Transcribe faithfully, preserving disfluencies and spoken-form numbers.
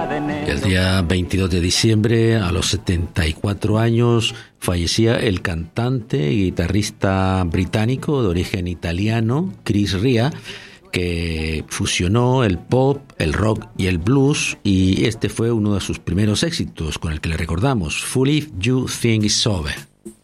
El día veintidós de diciembre, a los setenta y cuatro años, fallecía el cantante y guitarrista británico de origen italiano, Chris Rea, que fusionó el pop, el rock y el blues, y este fue uno de sus primeros éxitos con el que le recordamos, Fool If You Think It's Over.